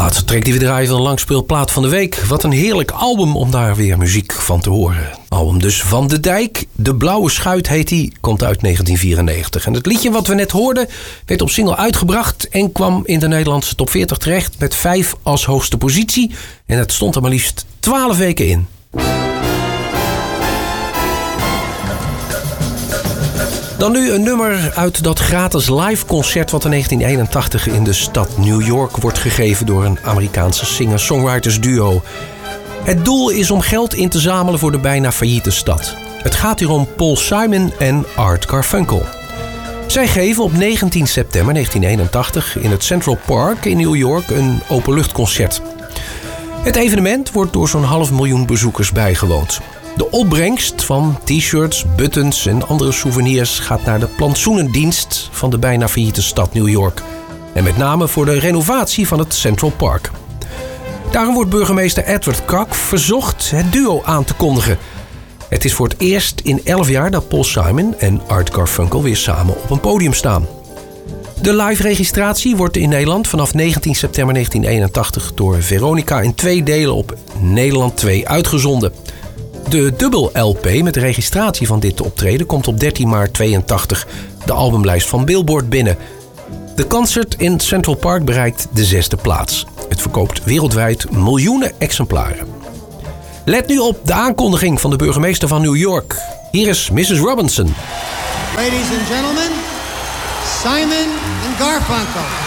Laatste track die we draaien van de langspeelplaat van de week. Wat een heerlijk album om daar weer muziek van te horen. Album dus Van de Dijk. De Blauwe Schuit heet die. Komt uit 1994. En het liedje wat we net hoorden werd op single uitgebracht en kwam in de Nederlandse top 40 terecht met 5 als hoogste positie. En het stond er maar liefst 12 weken in. Dan nu een nummer uit dat gratis live concert wat in 1981 in de stad New York wordt gegeven door een Amerikaanse singer-songwriters duo. Het doel is om geld in te zamelen voor de bijna failliete stad. Het gaat hier om Paul Simon en Art Garfunkel. Zij geven op 19 september 1981 in het Central Park in New York een openluchtconcert. Het evenement wordt door zo'n 500.000 bezoekers bijgewoond. De opbrengst van t-shirts, buttons en andere souvenirs gaat naar de plantsoenendienst van de bijna failliete stad New York. En met name voor de renovatie van het Central Park. Daarom wordt burgemeester Edward Koch verzocht het duo aan te kondigen. Het is voor het eerst in 11 jaar dat Paul Simon en Art Garfunkel weer samen op een podium staan. De live-registratie wordt in Nederland vanaf 19 september 1981 door Veronica in 2 delen op Nederland 2 uitgezonden. De dubbel LP met de registratie van dit optreden komt op 13 maart 82 de albumlijst van Billboard binnen. De concert in Central Park bereikt de 6e plaats. Het verkoopt wereldwijd miljoenen exemplaren. Let nu op de aankondiging van de burgemeester van New York. Hier is Mrs. Robinson. Ladies and gentlemen, Simon and Garfunkel.